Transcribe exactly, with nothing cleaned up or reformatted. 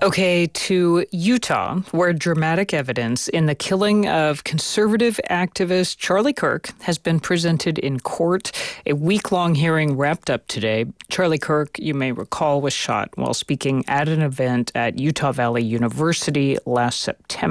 Okay, to Utah, where dramatic evidence in the killing of conservative activist Charlie Kirk has been presented in court. A week-long hearing wrapped up today. Charlie Kirk, you may recall, was shot while speaking at an event at Utah Valley University last September.